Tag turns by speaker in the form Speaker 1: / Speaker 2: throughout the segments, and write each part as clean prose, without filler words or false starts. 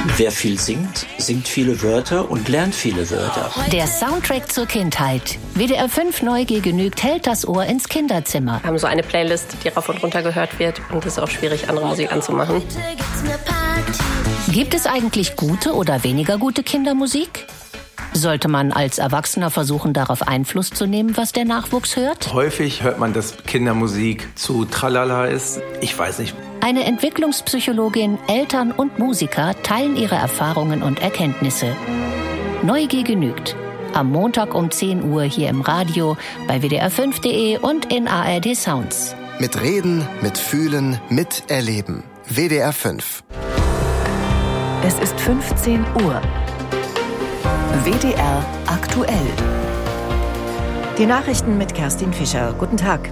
Speaker 1: Wer viel singt, singt viele Wörter und lernt viele Wörter.
Speaker 2: Der Soundtrack zur Kindheit. WDR 5 Neugier genügt hält das Ohr ins Kinderzimmer.
Speaker 3: Wir haben so eine Playlist, die rauf und runter gehört wird. Und es ist auch schwierig, andere Musik anzumachen.
Speaker 2: Gibt es eigentlich gute oder weniger gute Kindermusik? Sollte man als Erwachsener versuchen, darauf Einfluss zu nehmen, was der Nachwuchs hört?
Speaker 4: Häufig hört man, dass Kindermusik zu Tralala ist. Ich weiß nicht.
Speaker 2: Eine Entwicklungspsychologin, Eltern und Musiker teilen ihre Erfahrungen und Erkenntnisse. Neugier genügt. Am Montag um 10 Uhr hier im Radio, bei wdr5.de und in ARD Sounds.
Speaker 5: Mit Reden, mit Fühlen, mit Erleben. WDR 5.
Speaker 6: Es ist 15 Uhr. WDR aktuell.
Speaker 7: Die Nachrichten mit Kerstin Fischer. Guten Tag.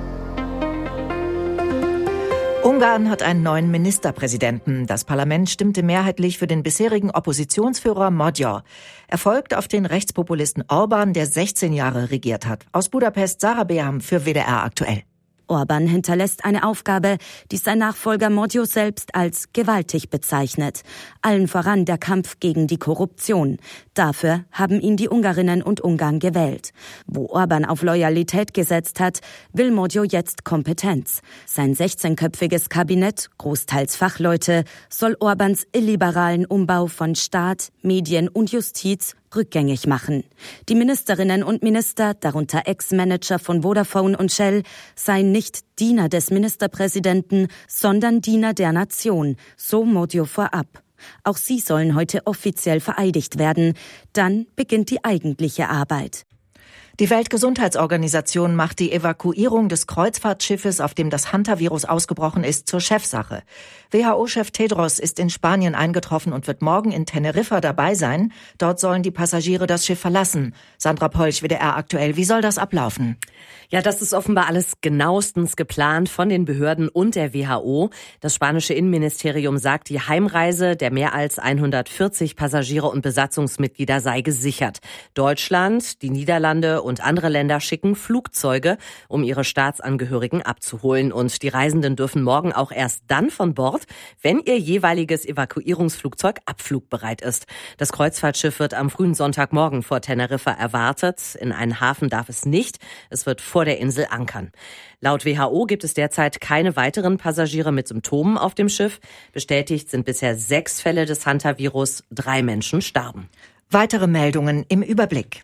Speaker 7: Ungarn hat einen neuen Ministerpräsidenten. Das Parlament stimmte mehrheitlich für den bisherigen Oppositionsführer Magyar. Er folgt auf den Rechtspopulisten Orbán, der 16 Jahre regiert hat. Aus Budapest Sarah Beham für WDR aktuell.
Speaker 8: Orbán hinterlässt eine Aufgabe, die sein Nachfolger Magyar selbst als gewaltig bezeichnet. Allen voran der Kampf gegen die Korruption. Dafür haben ihn die Ungarinnen und Ungarn gewählt. Wo Orbán auf Loyalität gesetzt hat, will Magyar jetzt Kompetenz. Sein 16-köpfiges Kabinett, großteils Fachleute, soll Orbáns illiberalen Umbau von Staat, Medien und Justiz rückgängig machen. Die Ministerinnen und Minister, darunter Ex-Manager von Vodafone und Shell, seien nicht Diener des Ministerpräsidenten, sondern Diener der Nation, so Magyar vorab. Auch sie sollen heute offiziell vereidigt werden. Dann beginnt die eigentliche Arbeit.
Speaker 7: Die Weltgesundheitsorganisation macht die Evakuierung des Kreuzfahrtschiffes, auf dem das Hantavirus ausgebrochen ist, zur Chefsache. WHO-Chef Tedros ist in Spanien eingetroffen und wird morgen in Teneriffa dabei sein. Dort sollen die Passagiere das Schiff verlassen. Sandra Polch, WDR aktuell. Wie soll das ablaufen?
Speaker 9: Ja, das ist offenbar alles genauestens geplant von den Behörden und der WHO. Das spanische Innenministerium sagt, die Heimreise der mehr als 140 Passagiere und Besatzungsmitglieder sei gesichert. Deutschland, die Niederlande und andere Länder schicken Flugzeuge, um ihre Staatsangehörigen abzuholen. Und die Reisenden dürfen morgen auch erst dann von Bord, wenn ihr jeweiliges Evakuierungsflugzeug abflugbereit ist. Das Kreuzfahrtschiff wird am frühen Sonntagmorgen vor Teneriffa erwartet. In einen Hafen darf es nicht. Es wird vor der Insel ankern. Laut WHO gibt es derzeit keine weiteren Passagiere mit Symptomen auf dem Schiff. Bestätigt sind bisher 6 Fälle des Hantavirus. 3 Menschen starben.
Speaker 7: Weitere Meldungen im Überblick.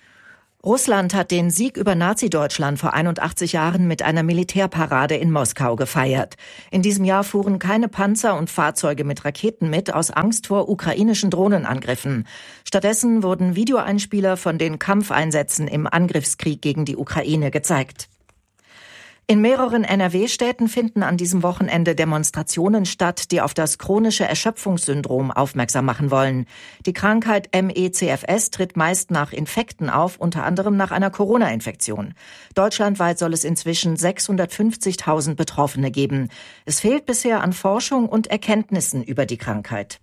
Speaker 7: Russland hat den Sieg über Nazi-Deutschland vor 81 Jahren mit einer Militärparade in Moskau gefeiert. In diesem Jahr fuhren keine Panzer und Fahrzeuge mit Raketen mit, aus Angst vor ukrainischen Drohnenangriffen. Stattdessen wurden Videoeinspieler von den Kampfeinsätzen im Angriffskrieg gegen die Ukraine gezeigt. In mehreren NRW-Städten finden an diesem Wochenende Demonstrationen statt, die auf das chronische Erschöpfungssyndrom aufmerksam machen wollen. Die Krankheit ME/CFS tritt meist nach Infekten auf, unter anderem nach einer Corona-Infektion. Deutschlandweit soll es inzwischen 650.000 Betroffene geben. Es fehlt bisher an Forschung und Erkenntnissen über die Krankheit.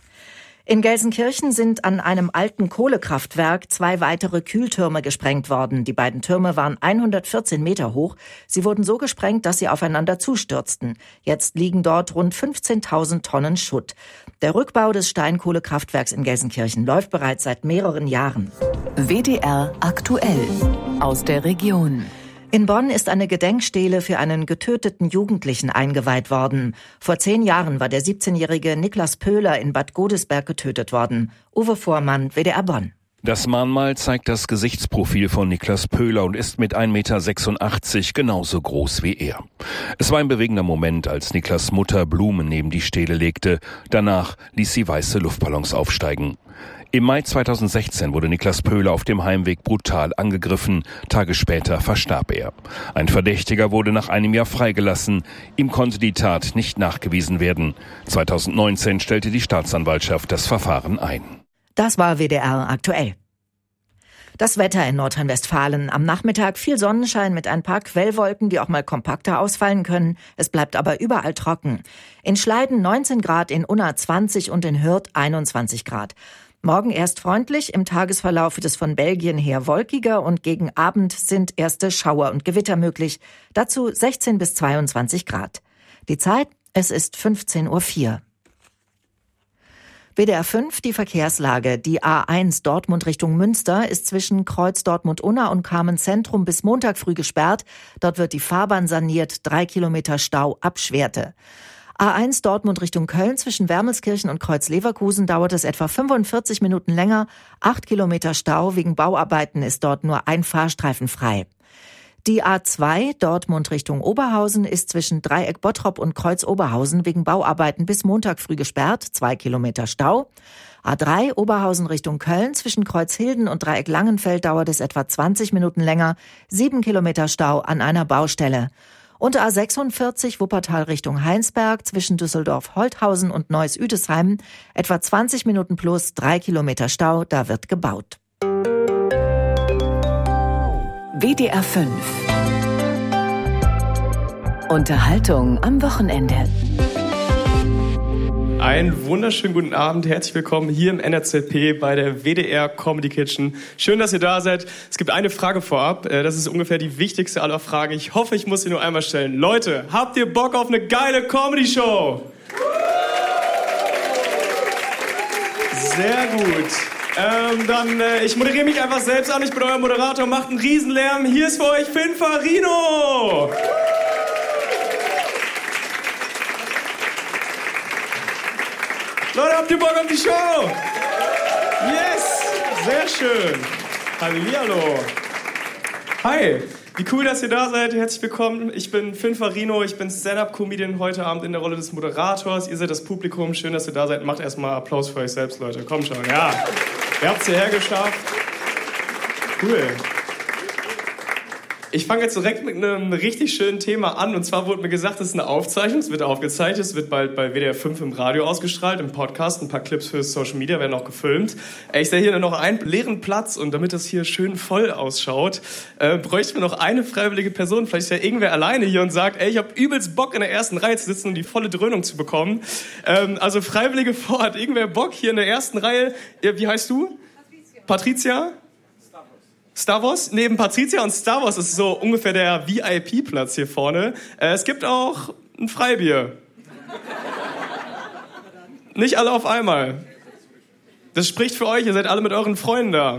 Speaker 7: In Gelsenkirchen sind an einem alten Kohlekraftwerk 2 weitere Kühltürme gesprengt worden. Die beiden Türme waren 114 Meter hoch. Sie wurden so gesprengt, dass sie aufeinander zustürzten. Jetzt liegen dort rund 15.000 Tonnen Schutt. Der Rückbau des Steinkohlekraftwerks in Gelsenkirchen läuft bereits seit mehreren Jahren.
Speaker 6: WDR aktuell aus der Region.
Speaker 7: In Bonn ist eine Gedenkstele für einen getöteten Jugendlichen eingeweiht worden. Vor 10 Jahren war der 17-jährige Niklas Pöhler in Bad Godesberg getötet worden. Uwe Vormann, WDR Bonn.
Speaker 10: Das Mahnmal zeigt das Gesichtsprofil von Niklas Pöhler und ist mit 1,86 Meter genauso groß wie er. Es war ein bewegender Moment, als Niklas Mutter Blumen neben die Stele legte. Danach ließ sie weiße Luftballons aufsteigen. Im Mai 2016 wurde Niklas Pöhler auf dem Heimweg brutal angegriffen. Tage später verstarb er. Ein Verdächtiger wurde nach einem Jahr freigelassen. Ihm konnte die Tat nicht nachgewiesen werden. 2019 stellte die Staatsanwaltschaft das Verfahren ein.
Speaker 7: Das war WDR aktuell. Das Wetter in Nordrhein-Westfalen. Am Nachmittag viel Sonnenschein mit ein paar Quellwolken, die auch mal kompakter ausfallen können. Es bleibt aber überall trocken. In Schleiden 19 Grad, in Unna 20 und in Hürth 21 Grad. Morgen erst freundlich, im Tagesverlauf wird es von Belgien her wolkiger und gegen Abend sind erste Schauer und Gewitter möglich. Dazu 16 bis 22 Grad. Die Zeit, es ist 15:04 Uhr. WDR 5, die Verkehrslage. Die A1 Dortmund Richtung Münster ist zwischen Kreuz Dortmund-Unna und Carmen-Zentrum bis Montag früh gesperrt. Dort wird die Fahrbahn saniert, 3 Kilometer Stau ab Schwerte. A1 Dortmund Richtung Köln zwischen Wermelskirchen und Kreuz-Leverkusen dauert es etwa 45 Minuten länger. 8 Kilometer Stau, wegen Bauarbeiten ist dort nur ein Fahrstreifen frei. Die A2 Dortmund Richtung Oberhausen ist zwischen Dreieck Bottrop und Kreuz Oberhausen wegen Bauarbeiten bis Montag früh gesperrt, 2 Kilometer Stau. A3 Oberhausen Richtung Köln zwischen Kreuz Hilden und Dreieck Langenfeld dauert es etwa 20 Minuten länger, 7 Kilometer Stau an einer Baustelle. Und A46 Wuppertal Richtung Heinsberg zwischen Düsseldorf-Holthausen und Neuss-Üdesheim etwa 20 Minuten plus 3 Kilometer Stau, da wird gebaut.
Speaker 6: WDR 5 Unterhaltung am Wochenende.
Speaker 11: Einen wunderschönen guten Abend, herzlich willkommen hier im NRZP bei der WDR Comedy Kitchen. Schön, dass ihr da seid. Es gibt eine Frage vorab, das ist ungefähr die wichtigste aller Fragen. Ich hoffe, ich muss sie nur einmal stellen. Leute, habt ihr Bock auf eine geile Comedy-Show? Sehr gut. Ich moderiere mich einfach selbst an. Ich bin euer Moderator. Macht einen Riesenlärm. Hier ist für euch Finn Farino. Leute, habt ihr Bock auf die Show? Yes! Sehr schön. Hallihallo. Hi. Wie cool, dass ihr da seid. Herzlich willkommen. Ich bin Finn Farino. Ich bin Stand-Up-Comedian heute Abend in der Rolle des Moderators. Ihr seid das Publikum. Schön, dass ihr da seid. Macht erstmal Applaus für euch selbst, Leute. Kommt schon. Ja. Ihr habt es hierher geschafft. Cool. Ich fange jetzt direkt mit einem richtig schönen Thema an. Und zwar wurde mir gesagt, es ist eine Aufzeichnung. Es wird aufgezeichnet. Es wird bald bei WDR 5 im Radio ausgestrahlt, im Podcast. Ein paar Clips für Social Media werden auch gefilmt. Ich sehe hier noch einen leeren Platz. Und damit das hier schön voll ausschaut, bräuchten wir noch eine freiwillige Person. Vielleicht ist ja irgendwer alleine hier und sagt, ich habe übelst Bock, in der ersten Reihe zu sitzen und die volle Dröhnung zu bekommen. Also Freiwillige vor, hat irgendwer Bock hier in der ersten Reihe? Wie heißt du? Patricia? Star Wars? Neben Patricia und Star Wars ist so ungefähr der VIP-Platz hier vorne. Es gibt auch ein Freibier. Nicht alle auf einmal. Das spricht für euch, ihr seid alle mit euren Freunden da.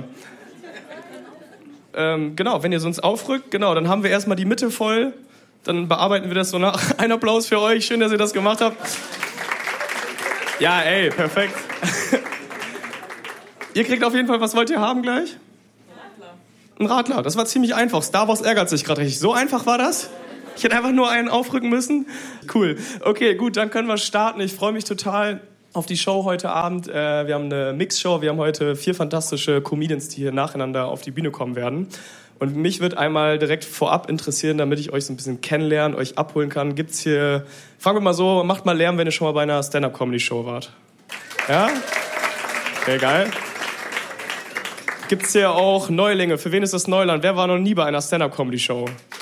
Speaker 11: Genau, wenn ihr sonst aufrückt, genau, dann haben wir erstmal die Mitte voll. Dann bearbeiten wir das so nach. Ein Applaus für euch, schön, dass ihr das gemacht habt. Ja, perfekt. Ihr kriegt auf jeden Fall, was wollt ihr haben gleich? Ein Radler, das war ziemlich einfach. Star Wars ärgert sich gerade richtig. So einfach war das? Ich hätte einfach nur einen aufrücken müssen. Cool. Okay, gut, dann können wir starten. Ich freue mich total auf die Show heute Abend. Wir haben eine Mixshow. Wir haben heute 4 fantastische Comedians, die hier nacheinander auf die Bühne kommen werden. Und mich wird einmal direkt vorab interessieren, damit ich euch so ein bisschen kennenlernen, euch abholen kann. Gibt's hier, fangen wir mal so, macht mal Lärm, wenn ihr schon mal bei einer Stand-Up-Comedy-Show wart. Ja? Okay, geil. Gibt's hier auch Neulinge? Für wen ist das Neuland? Wer war noch nie bei einer Stand-Up-Comedy-Show?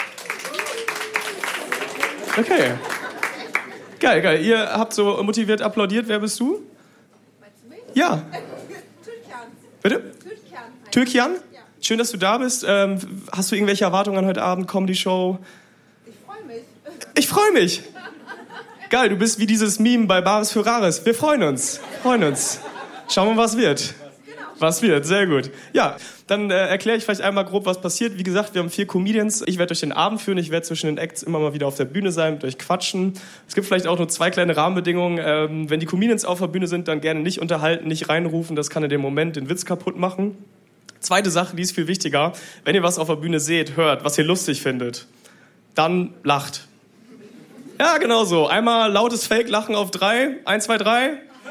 Speaker 11: Okay. Geil. Ihr habt so motiviert applaudiert. Wer bist du? Ja.
Speaker 12: Türkian.
Speaker 11: Bitte? Türkian? Ja. Schön, dass du da bist. Hast du irgendwelche Erwartungen an heute Abend? Comedy-Show? Ich freue mich. Geil, du bist wie dieses Meme bei Bares für Rares. Wir freuen uns. Schauen wir mal, was wird. Was wird, sehr gut. Ja, dann erkläre ich vielleicht einmal grob, was passiert. Wie gesagt, wir haben 4 Comedians. Ich werde euch den Abend führen. Ich werde zwischen den Acts immer mal wieder auf der Bühne sein, mit euch quatschen. Es gibt vielleicht auch nur 2 kleine Rahmenbedingungen. Wenn die Comedians auf der Bühne sind, dann gerne nicht unterhalten, nicht reinrufen. Das kann in dem Moment den Witz kaputt machen. Zweite Sache, die ist viel wichtiger. Wenn ihr was auf der Bühne seht, hört, was ihr lustig findet, dann lacht. Ja, genau so. Einmal lautes Fake-Lachen auf 3. 1, 2, 3.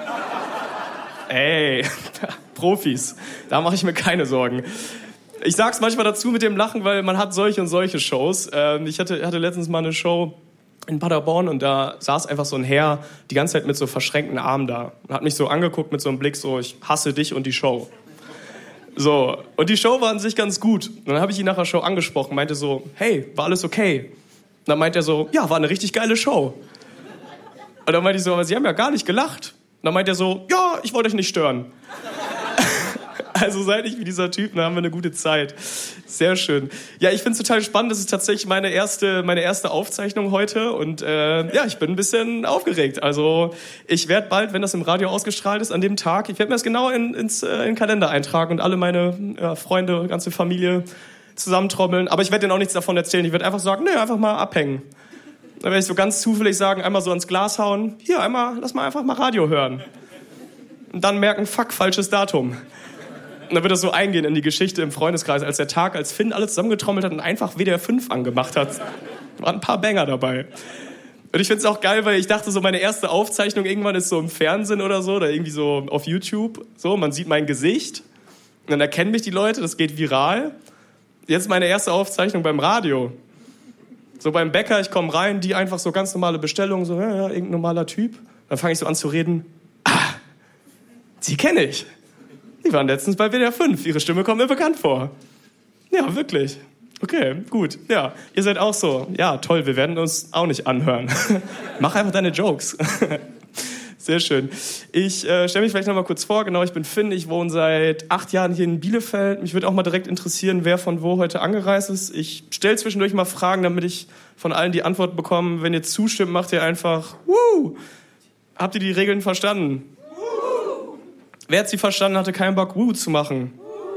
Speaker 11: Profis. Da mache ich mir keine Sorgen. Ich sag's manchmal dazu mit dem Lachen, weil man hat solche und solche Shows. Ich hatte letztens mal eine Show in Paderborn und da saß einfach so ein Herr die ganze Zeit mit so verschränkten Armen da und hat mich so angeguckt mit so einem Blick so, ich hasse dich und die Show. So, und die Show war an sich ganz gut. Und dann habe ich ihn nach der Show angesprochen, meinte so, hey, war alles okay? Und dann meinte er so, ja, war eine richtig geile Show. Und dann meinte ich so, aber Sie haben ja gar nicht gelacht. Und dann meinte er so, ja, ich wollte euch nicht stören. Also seid nicht wie dieser Typ, dann haben wir eine gute Zeit. Sehr schön. Ja, ich finde es total spannend. Das ist tatsächlich meine erste Aufzeichnung heute. Und ich bin ein bisschen aufgeregt. Also ich werde bald, wenn das im Radio ausgestrahlt ist, an dem Tag, ich werde mir das genau in den Kalender eintragen und alle meine Freunde, ganze Familie zusammentrommeln. Aber ich werde denen auch nichts davon erzählen. Ich werde einfach sagen, einfach mal abhängen. Dann werde ich so ganz zufällig sagen, einmal so ans Glas hauen. Hier, lass mal einfach mal Radio hören. Und dann merken, fuck, falsches Datum. Und dann wird das so eingehen in die Geschichte im Freundeskreis, als der Tag, als Finn alles zusammengetrommelt hat und einfach WDR 5 angemacht hat. Da waren ein paar Banger dabei. Und ich finde es auch geil, weil ich dachte, so meine erste Aufzeichnung irgendwann ist so im Fernsehen oder so, oder irgendwie so auf YouTube. So, man sieht mein Gesicht und dann erkennen mich die Leute, das geht viral. Jetzt meine erste Aufzeichnung beim Radio. So beim Bäcker, ich komme rein, die einfach so ganz normale Bestellungen, so irgendein normaler Typ. Dann fange ich so an zu reden. Sie kenne ich. Die waren letztens bei WDR 5. Ihre Stimme kommt mir bekannt vor. Ja, wirklich. Okay, gut. Ja, ihr seid auch so. Ja, toll, wir werden uns auch nicht anhören. Mach einfach deine Jokes. Sehr schön. Ich stelle mich vielleicht noch mal kurz vor. Genau, ich bin Finn. Ich wohne seit 8 Jahren hier in Bielefeld. Mich würde auch mal direkt interessieren, wer von wo heute angereist ist. Ich stelle zwischendurch mal Fragen, damit ich von allen die Antwort bekomme. Wenn ihr zustimmt, macht ihr einfach Woo! Habt ihr die Regeln verstanden? Woo! Wer hat sie verstanden, hatte keinen Bock, Woo zu machen?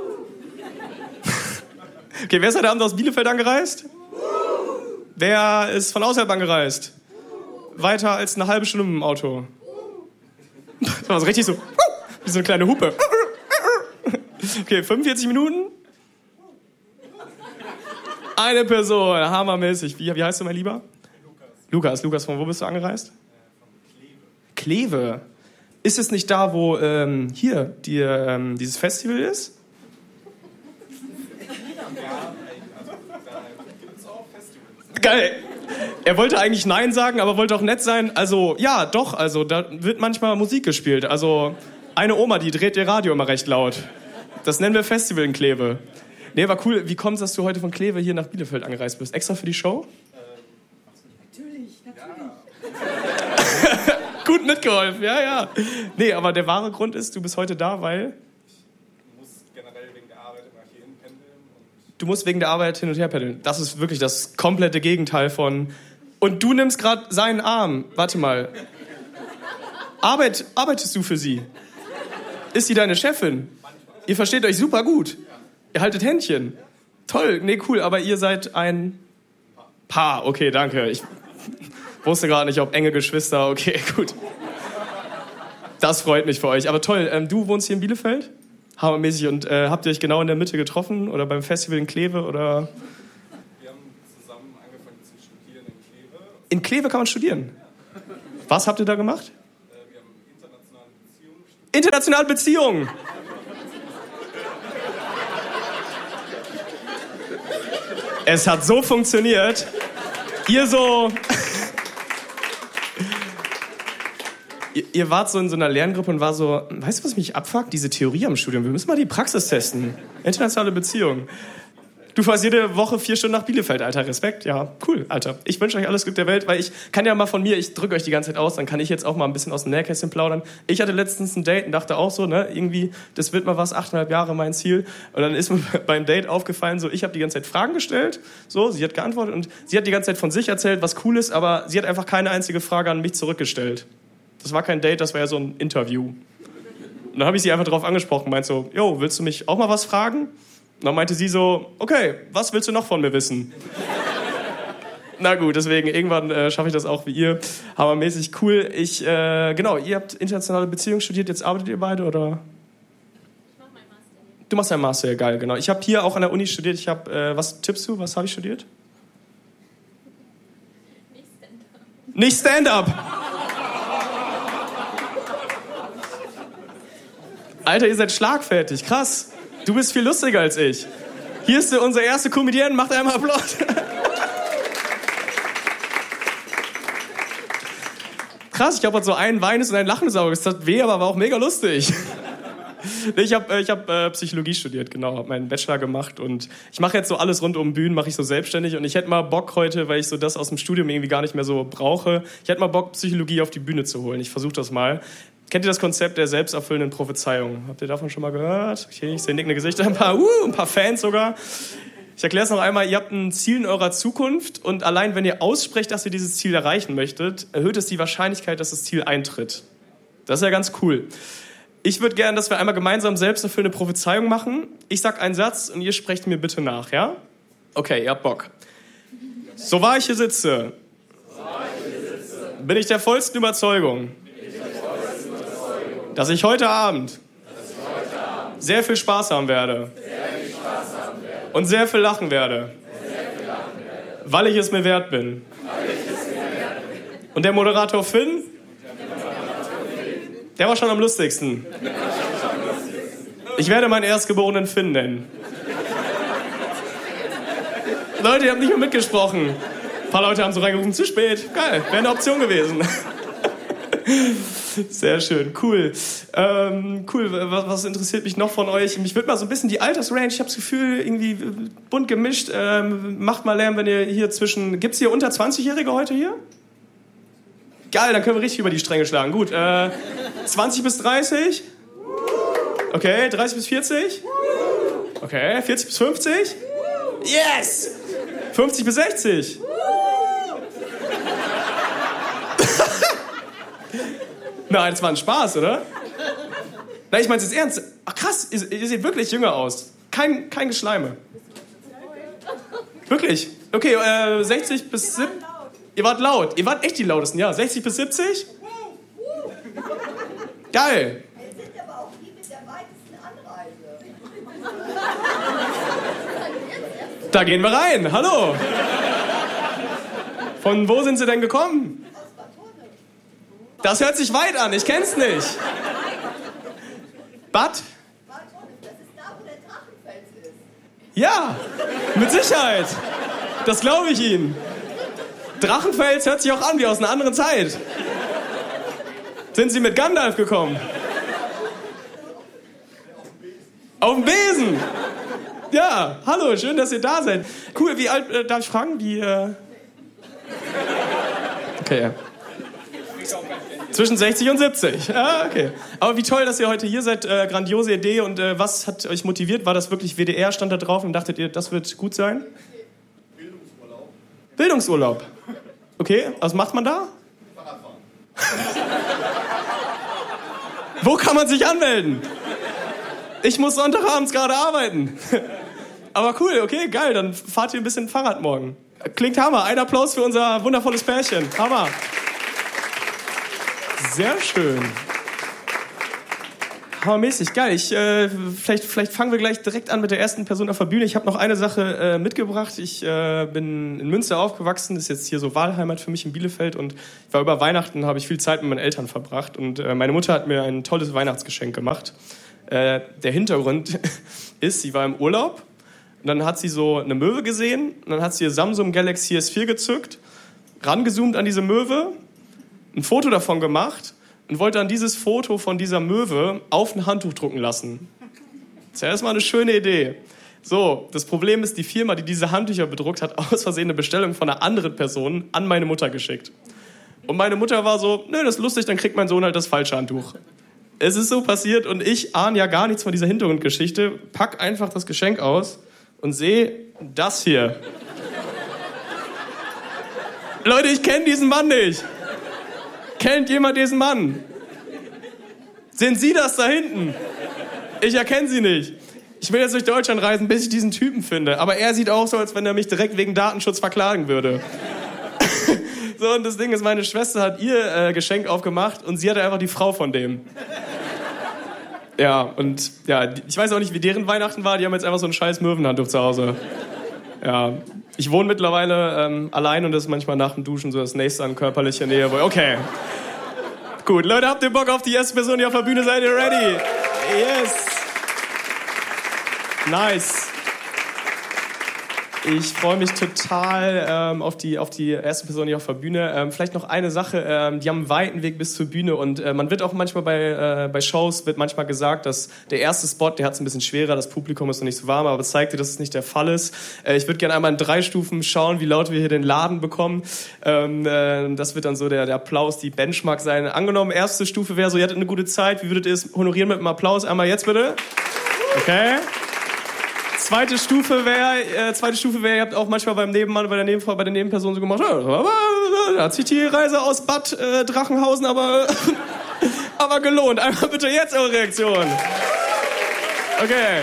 Speaker 11: Okay, wer ist heute Abend aus Bielefeld angereist? Wer ist von außerhalb angereist? Weiter als eine halbe Stunde mit dem Auto. Das war so richtig so, wie so eine kleine Hupe. Okay, 45 Minuten? Eine Person, hammermäßig. Wie heißt du, mein Lieber? Lukas. Lukas, von wo bist du angereist? Von Kleve. Ist es nicht da, wo hier dieses Festival ist? Geil. Er wollte eigentlich Nein sagen, aber wollte auch nett sein. Also, ja, doch, also da wird manchmal Musik gespielt. Also, eine Oma, die dreht ihr Radio immer recht laut. Das nennen wir Festival in Kleve. Nee, war cool. Wie kommt es, dass du heute von Kleve hier nach Bielefeld angereist bist? Extra für die Show? Natürlich. Gut mitgeholfen, ja. Nee, aber der wahre Grund ist, du bist heute da, weil... Du musst wegen der Arbeit hin und her pendeln. Das ist wirklich das komplette Gegenteil von... Und du nimmst gerade seinen Arm. Warte mal. Arbeitest du für sie? Ist sie deine Chefin? Ihr versteht euch super gut. Ihr haltet Händchen. Toll, nee, cool. Aber ihr seid ein Paar. Okay, danke. Ich wusste gerade nicht, ob enge Geschwister. Okay, gut. Das freut mich für euch. Aber toll, du wohnst hier in Bielefeld? Hammermäßig. Und habt ihr euch genau in der Mitte getroffen? Oder beim Festival in Kleve? Oder?
Speaker 12: Wir haben zusammen angefangen zu studieren in Kleve.
Speaker 11: In Kleve kann man studieren? Was habt ihr da gemacht?
Speaker 12: Wir haben internationale Beziehungen studiert.
Speaker 11: Internationale Beziehungen! Es hat so funktioniert. Ihr wart so in so einer Lerngruppe und war so, weißt du, was mich abfuckt? Diese Theorie am Studium, wir müssen mal die Praxis testen. Internationale Beziehungen. Du fährst jede Woche 4 Stunden nach Bielefeld, Alter. Respekt, ja, cool, Alter. Ich wünsche euch alles Glück der Welt, weil ich kann ja mal von mir, ich drücke euch die ganze Zeit aus, dann kann ich jetzt auch mal ein bisschen aus dem Nähkästchen plaudern. Ich hatte letztens ein Date und dachte auch so, irgendwie, das wird mal was, 8,5 Jahre mein Ziel. Und dann ist mir beim Date aufgefallen, so, ich habe die ganze Zeit Fragen gestellt, so, sie hat geantwortet und sie hat die ganze Zeit von sich erzählt, was cool ist, aber sie hat einfach keine einzige Frage an mich zurückgestellt. Das war kein Date, das war ja so ein Interview. Und dann habe ich sie einfach drauf angesprochen, meinte so, jo, willst du mich auch mal was fragen? Und dann meinte sie so, okay, was willst du noch von mir wissen? Na gut, deswegen, irgendwann schaffe ich das auch wie ihr. Hammermäßig cool. Genau, ihr habt internationale Beziehungen studiert, jetzt arbeitet ihr beide, oder?
Speaker 13: Ich mache meinen Master.
Speaker 11: Du machst deinen Master, ja, geil, genau. Ich habe hier auch an der Uni studiert, was tippst du, was habe ich studiert? Nicht Stand-up. Alter, ihr seid schlagfertig, krass. Du bist viel lustiger als ich. Hier ist unser erster Comedian, macht einmal Applaus. Krass, ich habe so ein weinendes und ein lachendes Auge. Es tat weh, aber war auch mega lustig. Ich hab Psychologie studiert, genau, habe meinen Bachelor gemacht und ich mache jetzt so alles rund um Bühnen, mache ich so selbstständig und ich hätte mal Bock heute, weil ich so das aus dem Studium irgendwie gar nicht mehr so brauche, ich hätte mal Bock, Psychologie auf die Bühne zu holen. Ich versuche das mal. Kennt ihr das Konzept der selbsterfüllenden Prophezeiung? Habt ihr davon schon mal gehört? Okay, ich sehe nickende Gesichter, ein paar Fans sogar. Ich erkläre es noch einmal, ihr habt ein Ziel in eurer Zukunft und allein wenn ihr aussprecht, dass ihr dieses Ziel erreichen möchtet, erhöht es die Wahrscheinlichkeit, dass das Ziel eintritt. Das ist ja ganz cool. Ich würde gerne, dass wir einmal gemeinsam selbsterfüllende Prophezeiung machen. Ich sag einen Satz und ihr sprecht mir bitte nach, ja? Okay, ihr habt Bock. So wahr ich hier sitze, bin ich der vollsten Überzeugung, dass ich heute Abend sehr viel Spaß haben werde und sehr viel lachen werde, weil ich es mir wert bin. Und der Moderator Finn, der war schon am lustigsten. Ich werde meinen erstgeborenen Finn nennen. Leute, ihr habt nicht mehr mitgesprochen. Ein paar Leute haben so reingerufen, zu spät. Geil, wäre eine Option gewesen. Sehr schön, cool. Was interessiert mich noch von euch? Mich würde mal so ein bisschen die Altersrange, ich habe das Gefühl, irgendwie bunt gemischt. Macht mal Lärm, wenn ihr hier zwischen... Gibt's hier unter 20-Jährige heute hier? Geil, dann können wir richtig über die Stränge schlagen. Gut, 20 bis 30? Okay, 30 bis 40? Okay, 40 bis 50? Yes! 50 bis 60? Nein, das war ein Spaß, oder? Nein, ich meine es jetzt ernst. Ach krass, ihr seht wirklich jünger aus. Kein Geschleime. Wirklich? Okay, 60 bis 70. Ihr wart laut. Ihr wart echt die lautesten, ja. 60 bis 70? Geil.
Speaker 14: Jetzt sind aber auch die mit der weitesten Anreise.
Speaker 11: Da gehen wir rein. Hallo. Von wo sind Sie denn gekommen? Das hört sich weit an. Ich kenn's nicht. Bad?
Speaker 14: Das ist da, wo der Drachenfels ist.
Speaker 11: Ja, mit Sicherheit. Das glaube ich Ihnen. Drachenfels hört sich auch an wie aus einer anderen Zeit. Sind Sie mit Gandalf gekommen? Auf dem Besen. Ja, hallo, schön, dass ihr da seid. Cool, wie alt, darf ich fragen? Okay, ja. Zwischen 60 und 70. Ah, okay. Aber wie toll, dass ihr heute hier seid. Grandiose Idee. Und was hat euch motiviert? War das wirklich WDR? Stand da drauf und dachtet ihr, das wird gut sein? Bildungsurlaub. Okay, was macht man da?
Speaker 12: Fahrradfahren.
Speaker 11: Wo kann man sich anmelden? Ich muss Sonntagabends gerade arbeiten. Aber cool, okay, geil. Dann fahrt ihr ein bisschen Fahrrad morgen. Klingt Hammer. Ein Applaus für unser wundervolles Pärchen. Hammer. Sehr schön. Hammermäßig, geil. Vielleicht fangen wir gleich direkt an mit der ersten Person auf der Bühne. Ich habe noch eine Sache mitgebracht. Ich bin in Münster aufgewachsen, das ist jetzt hier so Wahlheimat für mich in Bielefeld und ich war über Weihnachten, habe ich viel Zeit mit meinen Eltern verbracht und meine Mutter hat mir ein tolles Weihnachtsgeschenk gemacht. Der Hintergrund ist, sie war im Urlaub und dann hat sie so eine Möwe gesehen und dann hat sie ihr Samsung Galaxy S4 gezückt, rangezoomt an diese Möwe, ein Foto davon gemacht und wollte dann dieses Foto von dieser Möwe auf ein Handtuch drucken lassen. Das ist ja erstmal eine schöne Idee. So, das Problem ist, die Firma, die diese Handtücher bedruckt hat, aus Versehen eine Bestellung von einer anderen Person an meine Mutter geschickt. Und meine Mutter war so, nö, das ist lustig, dann kriegt mein Sohn halt das falsche Handtuch. Es ist so passiert und ich ahne ja gar nichts von dieser Hintergrundgeschichte, pack einfach das Geschenk aus und sehe das hier. Leute, ich kenne diesen Mann nicht. Kennt jemand diesen Mann? Sind Sie das da hinten? Ich erkenne Sie nicht. Ich will jetzt durch Deutschland reisen, bis ich diesen Typen finde. Aber er sieht auch so, als wenn er mich direkt wegen Datenschutz verklagen würde. So, und das Ding ist, meine Schwester hat ihr Geschenk aufgemacht und sie hatte einfach die Frau von dem. Ja, und ja, ich weiß auch nicht, wie deren Weihnachten war. Die haben jetzt einfach so ein scheiß Möwenhandtuch zu Hause. Ja, ich wohne mittlerweile allein und das ist manchmal nach dem Duschen so das nächste an körperlicher Nähe. Okay. Gut, Leute, habt ihr Bock auf die erste Person, die auf der Bühne seid? Ihr ready? Yes. Nice. Ich freue mich total auf die erste Person hier auf der Bühne. Vielleicht noch eine Sache, die haben einen weiten Weg bis zur Bühne und man wird auch manchmal bei Shows wird manchmal gesagt, dass der erste Spot, der hat es ein bisschen schwerer, das Publikum ist noch nicht so warm, aber es zeigt dir, dass es nicht der Fall ist. Ich würde gerne einmal in 3 Stufen schauen, wie laut wir hier den Laden bekommen. Das wird dann so der Applaus, die Benchmark sein. Angenommen, erste Stufe wäre so, ihr hattet eine gute Zeit, wie würdet ihr es honorieren mit einem Applaus? Einmal jetzt bitte. Okay. Zweite Stufe wäre, ihr habt auch manchmal beim Nebenmann, bei der Nebenfrau, bei der Nebenperson so gemacht, da hat sich die Reise aus Bad Drachenhausen aber gelohnt. Einmal bitte jetzt eure Reaktion. Okay.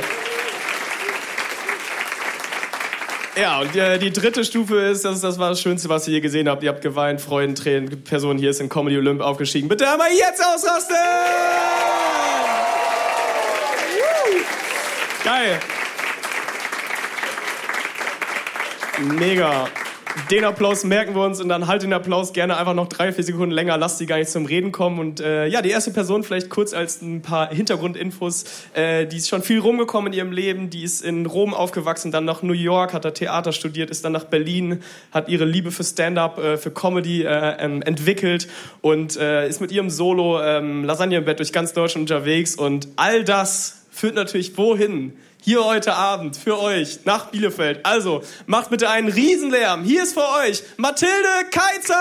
Speaker 11: Ja, und die dritte Stufe ist, das war das Schönste, was ihr je gesehen habt. Ihr habt geweint, Freudentränen, die Person hier ist in Comedy Olymp aufgestiegen. Bitte einmal jetzt ausrasten! Geil. Mega. Den Applaus merken wir uns und dann halt den Applaus gerne einfach noch 3-4 Sekunden länger. Lasst die gar nicht zum Reden kommen. Und die erste Person vielleicht kurz als ein paar Hintergrundinfos. Die ist schon viel rumgekommen in ihrem Leben. Die ist in Rom aufgewachsen, dann nach New York, hat da Theater studiert, ist dann nach Berlin, hat ihre Liebe für Stand-up, für Comedy entwickelt und ist mit ihrem Solo Lasagne im Bett durch ganz Deutschland unterwegs. Und all das führt natürlich wohin? Hier heute Abend für euch nach Bielefeld. Also, macht bitte einen Riesenlärm. Hier ist für euch Mathilde Keitzer!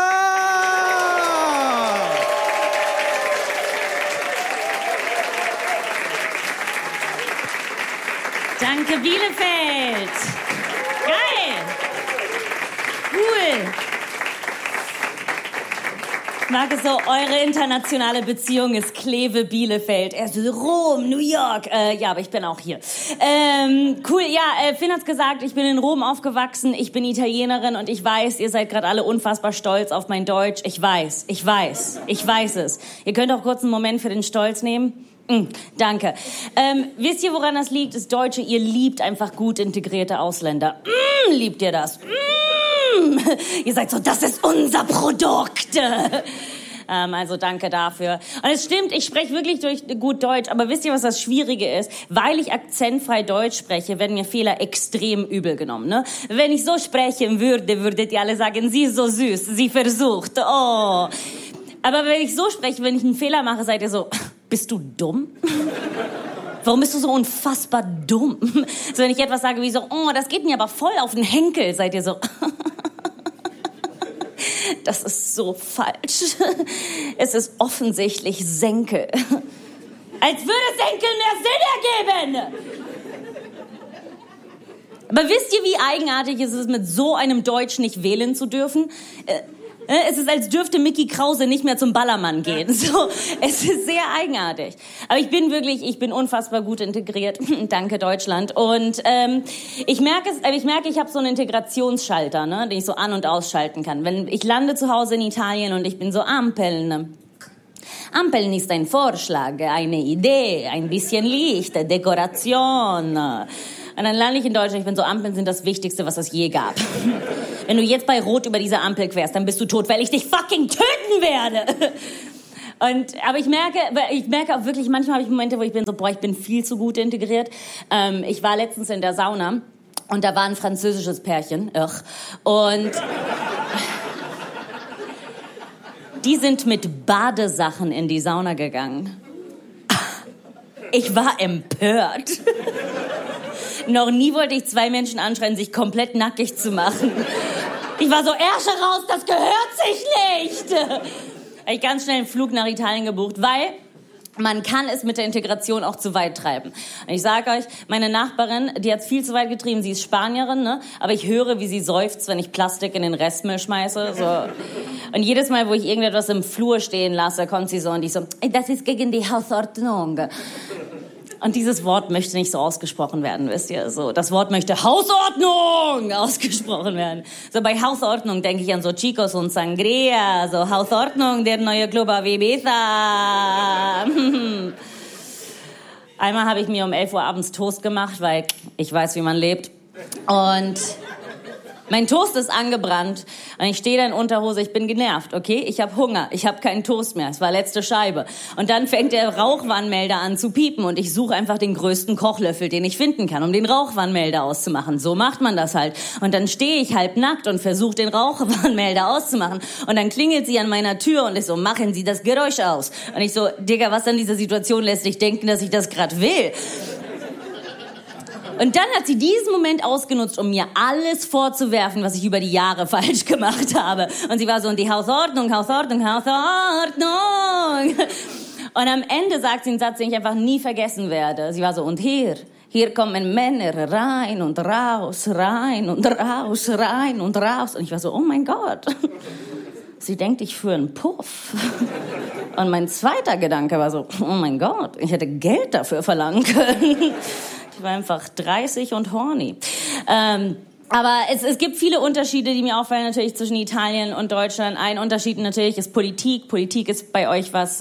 Speaker 15: Danke, Bielefeld. Geil. Cool. Ich mag es so, eure internationale Beziehung ist Kleve-Bielefeld. Er ist Rom, New York. Ja, aber ich bin auch hier. Cool, ja, Finn hat's gesagt, ich bin in Rom aufgewachsen, ich bin Italienerin und ich weiß, ihr seid gerade alle unfassbar stolz auf mein Deutsch. Ich weiß es. Ihr könnt auch kurz einen Moment für den Stolz nehmen. Danke. Wisst ihr, woran das liegt? Das Deutsche, ihr liebt einfach gut integrierte Ausländer. Liebt ihr das? Ihr seid so, das ist unser Produkt. Also danke dafür. Und es stimmt, ich spreche wirklich gut Deutsch, aber wisst ihr, was das Schwierige ist? Weil ich akzentfrei Deutsch spreche, werden mir Fehler extrem übel genommen. Ne? Wenn ich so sprechen würde, würdet ihr alle sagen, sie ist so süß, sie versucht. Oh. Aber wenn ich so spreche, wenn ich einen Fehler mache, seid ihr so, bist du dumm? Warum bist du so unfassbar dumm? So, wenn ich etwas sage wie so, oh, das geht mir aber voll auf den Henkel, seid ihr so, das ist so falsch. Es ist offensichtlich Senkel. Als würde Senkel mehr Sinn ergeben. Aber wisst ihr, wie eigenartig es ist, mit so einem Deutsch nicht wählen zu dürfen? Es ist, als dürfte Mickey Krause nicht mehr zum Ballermann gehen. So, es ist sehr eigenartig. Aber ich bin unfassbar gut integriert. Danke, Deutschland. Und ich merke, ich habe so einen Integrationsschalter, ne, den ich so an- und ausschalten kann. Wenn ich lande zu Hause in Italien und ich bin so Ampeln. Ampeln ist ein Vorschlag, eine Idee, ein bisschen Licht, Dekoration. Und dann lande ich in Deutschland, ich bin so, Ampeln sind das Wichtigste, was es je gab. Wenn du jetzt bei Rot über diese Ampel querst, dann bist du tot, weil ich dich fucking töten werde. Aber ich merke auch wirklich, manchmal habe ich Momente, wo ich bin so, boah, ich bin viel zu gut integriert. Ich war letztens in der Sauna und da war ein französisches Pärchen. Und die sind mit Badesachen in die Sauna gegangen. Ich war empört. Noch nie wollte ich 2 Menschen anschreien, sich komplett nackig zu machen. Ich war so, Ärsche raus, das gehört sich nicht. Habe ich ganz schnell einen Flug nach Italien gebucht, weil man kann es mit der Integration auch zu weit treiben. Und ich sage euch, meine Nachbarin, die hat es viel zu weit getrieben. Sie ist Spanierin, ne? Aber ich höre, wie sie seufzt, wenn ich Plastik in den Restmüll schmeiße. So. Und jedes Mal, wo ich irgendetwas im Flur stehen lasse, kommt sie so und ich so, das ist gegen die Hausordnung. Und dieses Wort möchte nicht so ausgesprochen werden, wisst ihr? So, das Wort möchte Hausordnung ausgesprochen werden. So, bei Hausordnung denke ich an so Chicos und Sangria, so Hausordnung, der neue Club auf Ibiza. Einmal habe ich mir um 11 Uhr abends Toast gemacht, weil ich weiß, wie man lebt. Und Mein Toast ist angebrannt und ich stehe da in Unterhose, ich bin genervt, okay? Ich habe Hunger, ich habe keinen Toast mehr, es war letzte Scheibe. Und dann fängt der Rauchwarnmelder an zu piepen und ich suche einfach den größten Kochlöffel, den ich finden kann, um den Rauchwarnmelder auszumachen. So macht man das halt. Und dann stehe ich halb nackt und versuche den Rauchwarnmelder auszumachen. Und dann klingelt sie an meiner Tür und ich so, machen Sie das Geräusch aus. Und ich so, Digga, was an dieser Situation lässt dich denken, dass ich das gerade will? Und dann hat sie diesen Moment ausgenutzt, um mir alles vorzuwerfen, was ich über die Jahre falsch gemacht habe. Und sie war so, die Hausordnung. Und am Ende sagt sie einen Satz, den ich einfach nie vergessen werde. Sie war so, und hier kommen Männer rein und raus, rein und raus, rein und raus. Und ich war so, oh mein Gott. Sie denkt, ich führe einen Puff. Und mein zweiter Gedanke war so, oh mein Gott, ich hätte Geld dafür verlangen können. Ich war einfach 30 und horny. Aber es gibt viele Unterschiede, die mir auffallen natürlich zwischen Italien und Deutschland. Ein Unterschied natürlich ist Politik. Politik ist bei euch was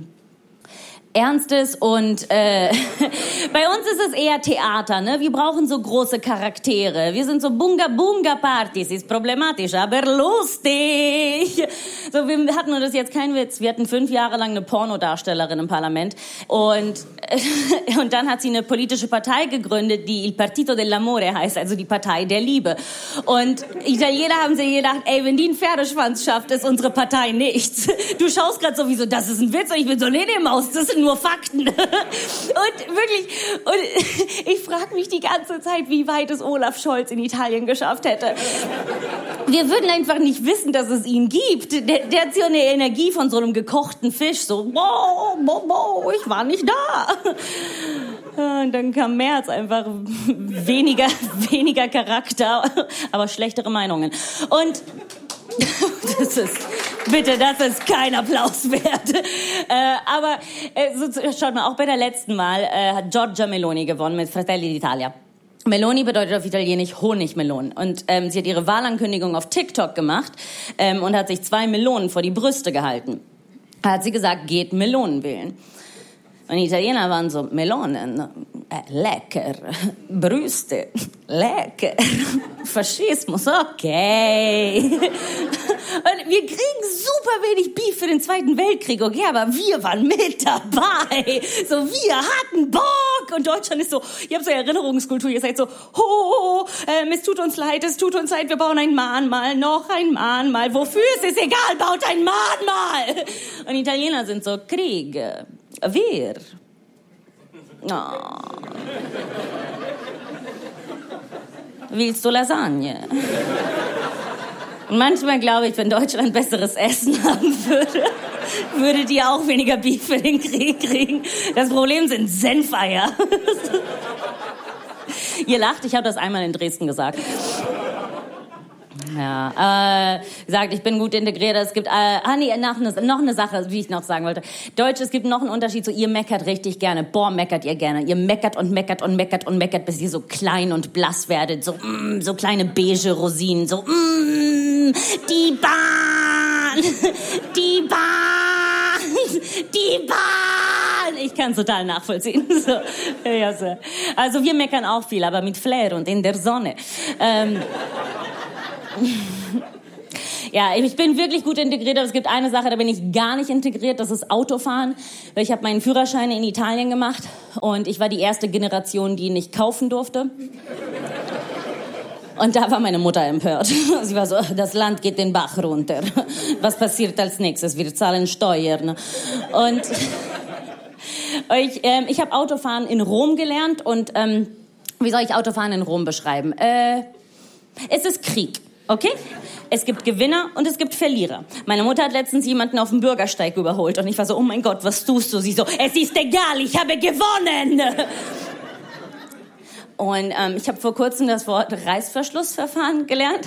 Speaker 15: Ernstes und bei uns ist es eher Theater, ne? Wir brauchen so große Charaktere. Wir sind so Bunga-Bunga-Partys, ist problematisch, aber lustig. So, wir hatten, und das ist jetzt kein Witz, wir hatten 5 Jahre lang eine Pornodarstellerin im Parlament und dann hat sie eine politische Partei gegründet, die Il Partito dell'Amore heißt, also die Partei der Liebe. Und Italiener haben sich gedacht, ey, wenn die einen Pferdeschwanz schafft, ist unsere Partei nichts. Du schaust gerade sowieso, das ist ein Witz, und ich bin so, nee, Maus, das sind nur Fakten. Und wirklich, und ich frage mich die ganze Zeit, wie weit es Olaf Scholz in Italien geschafft hätte. Wir würden einfach nicht wissen, dass es ihn gibt. Der hat so eine Energie von so einem gekochten Fisch, so, ich war nicht da. Und dann kam Merz, einfach weniger Charakter, aber schlechtere Meinungen. Und das ist kein Applaus wert. Aber schaut mal, auch bei der letzten Mal hat Giorgia Meloni gewonnen mit Fratelli d'Italia. Meloni bedeutet auf Italienisch Honigmelon. Und sie hat ihre Wahlankündigung auf TikTok gemacht und hat sich 2 Melonen vor die Brüste gehalten. Da hat sie gesagt, geht Melonen wählen. Und die Italiener waren so, Melonen, lecker, Brüste, lecker, Faschismus, okay. Und wir kriegen super wenig Beef für den Zweiten Weltkrieg, okay, aber wir waren mit dabei. So, wir hatten Bock. Und Deutschland ist so, ihr habt so Erinnerungskultur, ihr seid so, es tut uns leid, wir bauen ein Mahnmal, noch ein Mahnmal. Wofür? Es ist egal, baut ein Mahnmal. Und die Italiener sind so, Krieg. Wer? Oh. Willst du Lasagne? Und manchmal glaube ich, wenn Deutschland besseres Essen haben würde, würdet ihr auch weniger Beef für den Krieg kriegen. Das Problem sind Senfeier. Ihr lacht, ich habe das einmal in Dresden gesagt. Ja, gesagt, ich bin gut integriert. Es gibt, noch eine Sache, wie ich noch sagen wollte. Deutsch, es gibt noch einen Unterschied. So, ihr meckert richtig gerne. Boah, meckert ihr gerne. Ihr meckert und meckert und meckert und meckert, bis ihr so klein und blass werdet. So, so kleine beige Rosinen. So, die Bahn, die Bahn, die Bahn. Ich kann es total nachvollziehen. So, ja, so. Also wir meckern auch viel, aber mit Flair und in der Sonne. Ja, ich bin wirklich gut integriert, aber es gibt eine Sache, da bin ich gar nicht integriert, das ist Autofahren. Ich habe meinen Führerschein in Italien gemacht und ich war die erste Generation, die ihn nicht kaufen durfte. Und da war meine Mutter empört. Sie war so, das Land geht den Bach runter. Was passiert als nächstes? Wir zahlen Steuern. Und ich habe Autofahren in Rom gelernt und wie soll ich Autofahren in Rom beschreiben? Es ist Krieg. Okay? Es gibt Gewinner und es gibt Verlierer. Meine Mutter hat letztens jemanden auf dem Bürgersteig überholt und ich war so, oh mein Gott, was tust du? Sie so, es ist egal, ich habe gewonnen. Und ich habe vor kurzem das Wort Reißverschlussverfahren gelernt.